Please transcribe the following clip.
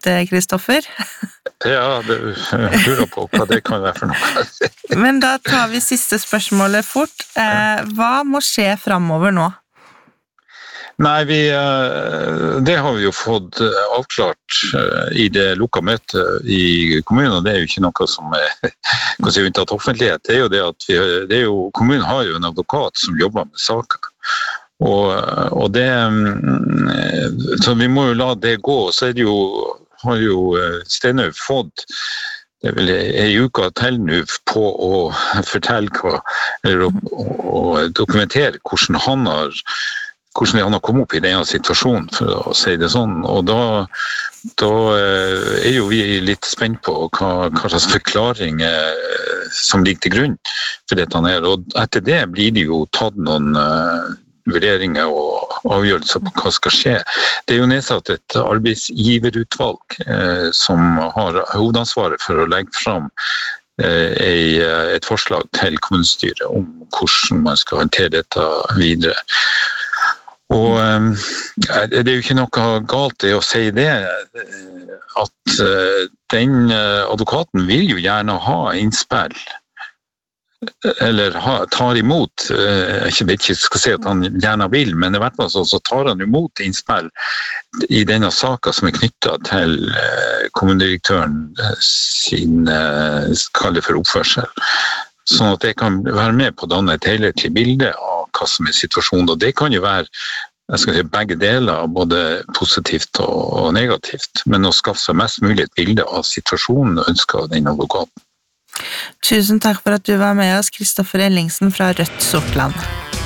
litt, Kristoffer. Ja, det lurer på hva det kan være for noe. Men da tar vi siste spørsmålet fort. Hva må skje fremover nå? Nei, det har vi jo fått avklart i det lukka møtet i kommunen, og det er jo ikke noe som er unntatt offentlighet. Det er jo det at kommunen har jo en advokat som jobber med saker. Og det, så vi må jo la det gå, så er det jo, har jo Stenhaug fått det er vel en uke til nå på å fortelle eller å dokumentere hvordan han har kommet opp i denne situasjonen, for å si det sånn. Og da er jo vi litt spent på hva slags forklaring som ligger til grunn for dette her. Og etter det blir det jo tatt noen vurderinger og avgjørelser på hva skal skje. Det er jo nedsatt et arbeidsgiverutvalg som har hovedansvaret for å legge fram et forslag til kommunestyret om hvordan man skal håndtere dette videre. Og det er jo ikke noe galt i å si det, at den advokaten vil jo gjerne ha innspill, eller tar imot, jeg vet ikke skal si at han gjerne vil, men i hvert fall så tar han imot innspill i denne saken som er knyttet til kommunedirektøren sin, kall det for oppførsel. Sånn at det kan være med på å danne et helhetlig bilde av hva som er situasjonen, og det kan jo være begge deler, både positivt og negativt, men å skaffe seg mest mulig et bilde av situasjonen ønsker den advokaten. Tusen takk for at du var med oss, Kristoffer Ellingsen fra Rødt Sortland.